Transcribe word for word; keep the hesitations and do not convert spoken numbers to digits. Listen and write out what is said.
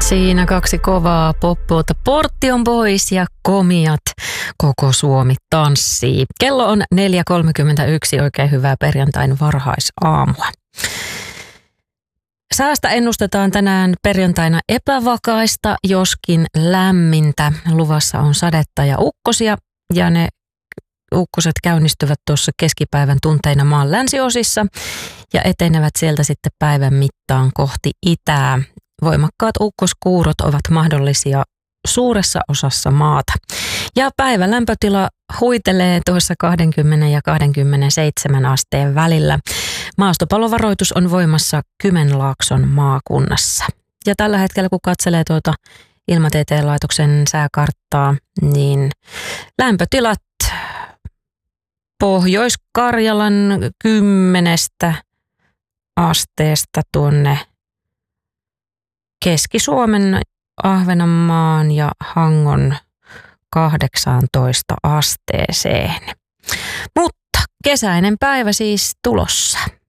Siinä kaksi kovaa poppuota. Portti on pois ja komiat. Koko Suomi tanssii. Kello on neljä kolmekymmentäyksi. Oikein hyvää perjantain varhaisaamua. Säästä ennustetaan tänään perjantaina epävakaista, joskin lämmintä. Luvassa on sadetta ja ukkosia ja ne ukkoset käynnistyvät tuossa keskipäivän tunteina maan länsiosissa ja etenevät sieltä sitten päivän mittaan kohti itää. Voimakkaat ukkoskuurot ovat mahdollisia suuressa osassa maata. Ja päivän lämpötila huitelee tuossa kaksikymmentä ja kaksikymmentäseitsemän asteen välillä. Maastopallovaroitus on voimassa Kymenlaakson maakunnassa. Ja tällä hetkellä kun katselee tuota Ilmatieteen laitoksen sääkarttaa, niin lämpötilat Pohjois-Karjalan kymmenestä asteesta tuonne Keski-Suomen, Ahvenanmaan ja Hangon kahdeksaantoista asteeseen. Mutta kesäinen päivä siis tulossa.